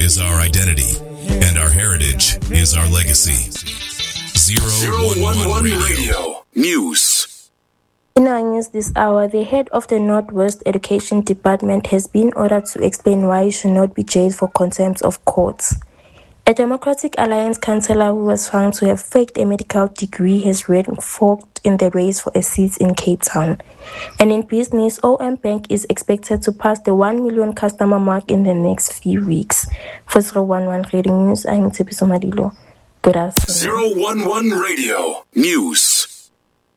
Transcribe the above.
is our identity, and our heritage is our legacy. 011 Radio News. In our news this hour, the head of the Northwest Education Department has been ordered to explain why he should not be jailed for contempt of court. A Democratic Alliance councillor who was found to have faked a medical degree has forked in the race for a seat in Cape Town. And in business, OM Bank is expected to pass the 1 million customer mark in the next few weeks. For 011 Radio News, I'm Tsepiso Madilo. Good afternoon. 011 Radio News.